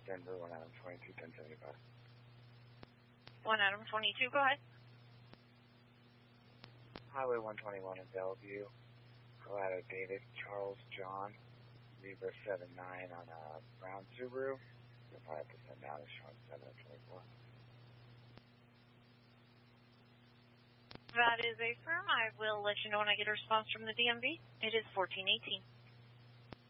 Denver, 1 Adam 22, 1075. 1 Adam 22, go ahead. Highway 121 in Bellevue. Colorado David, Charles John, Libra 79 on a brown Subaru. You'll probably have to send down is showing 724. That is a firm. I will let you know when I get a response from the DMV. It is 1418.